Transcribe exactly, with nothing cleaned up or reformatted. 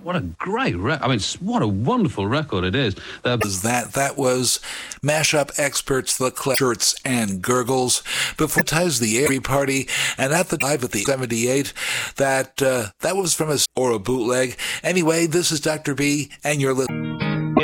What a great record. I mean, what a wonderful record it is. Uh, that that was Mashup Experts, The Clef Shirts and Gurgles, before Ties the Airy Party, and at the live at the seventy-eight, that uh, that was from a or a bootleg. Anyway, this is Doctor B, and you're listening.